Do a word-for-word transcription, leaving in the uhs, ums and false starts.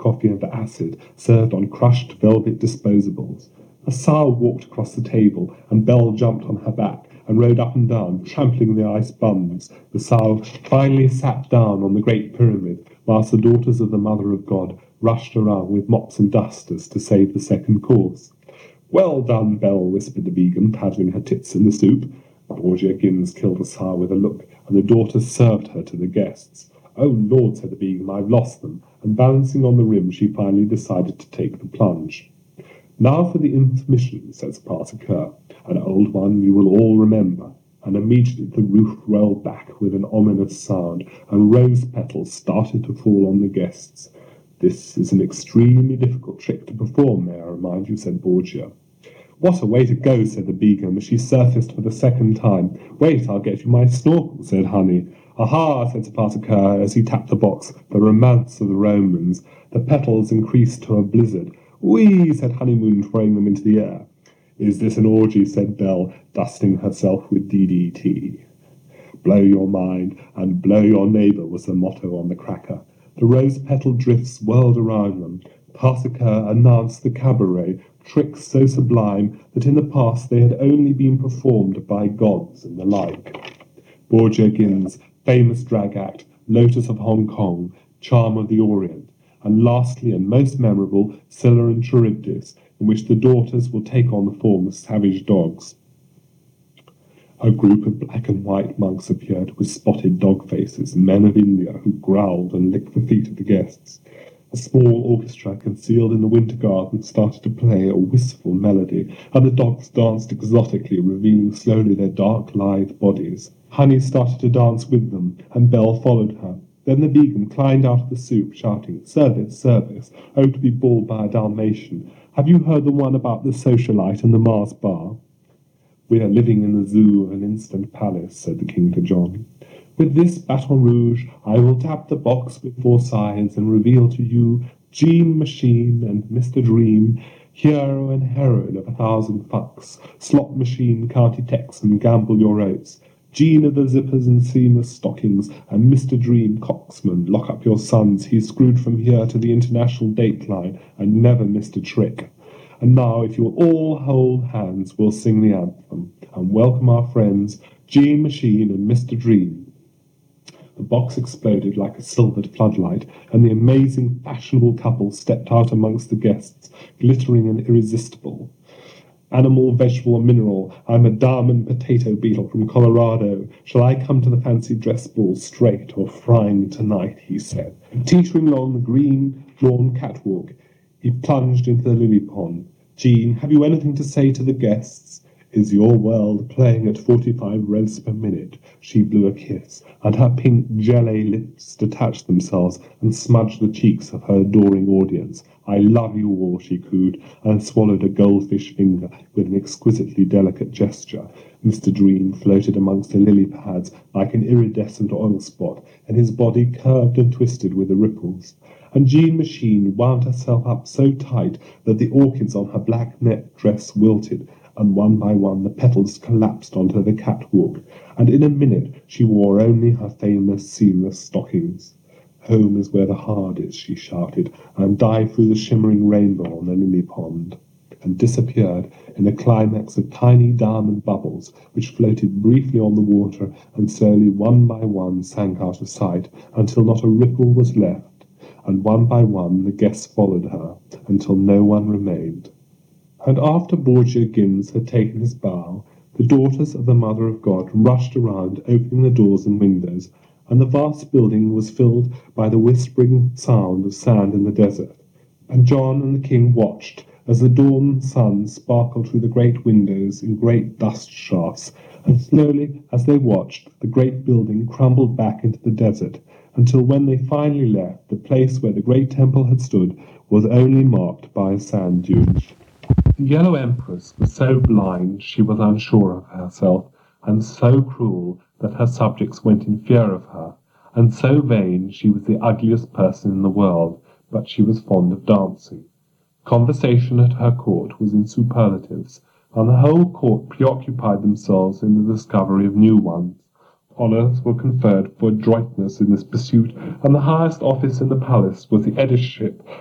coffee and acid, served on crushed velvet disposables. A sow walked across the table, and Belle jumped on her back and rode up and down, trampling the ice buns. The sow finally sat down on the great pyramid, whilst the daughters of the Mother of God rushed around with mops and dusters to save the second course. "Well done, Belle," whispered the vegan, paddling her tits in the soup. Borgia Gins killed the sow with a look, and the daughters served her to the guests. "Oh, Lord," said the vegan, "I've lost them," and balancing on the rim, she finally decided to take the plunge. "Now for the intermission," said Sparta Kerr, "an old one you will all remember." And immediately the roof rolled back with an ominous sound, and rose petals started to fall on the guests. "This is an extremely difficult trick to perform, may I remind you," said Borgia. "What a way to go," said the vegan, as she surfaced for the second time. "Wait, I'll get you my snorkel," said Honey. "Aha," said Sparta Kerr, as he tapped the box, "the romance of the Romans." The petals increased to a blizzard. "Whee," said Honeymoon, throwing them into the air. "Is this an orgy?" said Belle, dusting herself with D D T. "Blow your mind, and blow your neighbour," was the motto on the cracker. The rose-petal drifts whirled around them. Parsiker announced the cabaret, tricks so sublime that in the past they had only been performed by gods and the like. Borgia Gins, famous drag act, Lotus of Hong Kong, Charm of the Orient, and lastly and most memorable, Scylla and Charybdis, in which the daughters will take on the form of savage dogs. A group of black and white monks appeared with spotted dog faces, men of India who growled and licked the feet of the guests. A small orchestra concealed in the winter garden started to play a wistful melody, and the dogs danced exotically, revealing slowly their dark, lithe bodies. Honey started to dance with them, and Belle followed her. Then the vegan climbed out of the soup, shouting, "Service, service, oh, to be bawled by a Dalmatian. Have you heard the one about the socialite and the Mars bar?" "We are living in the zoo of an instant palace," said the king to John. "With this baton rouge, I will tap the box with four sides and reveal to you Jean Machine and Mister Dream, hero and heroine of a thousand fucks, slot machine, county Texan, gamble your oats. Jean of the zippers and seamless stockings, and Mister Dream, coxman, lock up your sons. He's screwed from here to the international date line and never missed a trick. And now, if you'll all hold hands, we'll sing the anthem, and welcome our friends, Jean Machine and Mister Dream." The box exploded like a silvered floodlight, and the amazing, fashionable couple stepped out amongst the guests, glittering and irresistible. "Animal, vegetable, and mineral, I'm a diamond potato beetle from Colorado. Shall I come to the fancy dress ball straight or frying tonight?" he said. Teetering along the green lawn catwalk, he plunged into the lily pond. "Jean, have you anything to say to the guests? Is your world playing at forty-five revs per minute?" She blew a kiss, and her pink jelly lips detached themselves and smudged the cheeks of her adoring audience. "I love you all," she cooed, and swallowed a goldfish finger with an exquisitely delicate gesture. Mister Dream floated amongst the lily pads like an iridescent oil spot, and his body curved and twisted with the ripples. And Jean Machine wound herself up so tight that the orchids on her black net dress wilted, and one by one the petals collapsed onto the catwalk, and in a minute she wore only her famous seamless stockings. "Home is where the heart is," she shouted, and dived through the shimmering rainbow on the lily pond, and disappeared in a climax of tiny diamond bubbles, which floated briefly on the water and slowly one by one sank out of sight, until not a ripple was left, and one by one the guests followed her, until no one remained. And after Borgia Gins had taken his bow, the daughters of the Mother of God rushed around, opening the doors and windows, and the vast building was filled by the whispering sound of sand in the desert. And John and the king watched as the dawn sun sparkled through the great windows in great dust shafts, and slowly, as they watched, the great building crumbled back into the desert, until when they finally left, the place where the great temple had stood was only marked by a sand dune. The Yellow Empress was so blind she was unsure of herself, and so cruel that her subjects went in fear of her, and so vain she was the ugliest person in the world, but she was fond of dancing. Conversation at her court was in superlatives, and the whole court preoccupied themselves in the discovery of new ones. Honours were conferred for adroitness in this pursuit, and the highest office in the palace was the editorship